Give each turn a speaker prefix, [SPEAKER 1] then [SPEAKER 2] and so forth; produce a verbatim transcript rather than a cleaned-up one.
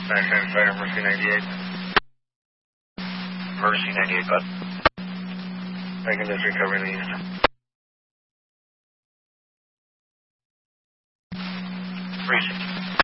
[SPEAKER 1] nine times fire, Mercy ninety-eight.
[SPEAKER 2] Mercy ninety-eight, bud.
[SPEAKER 1] Making this recovery in the east.
[SPEAKER 2] three sixty.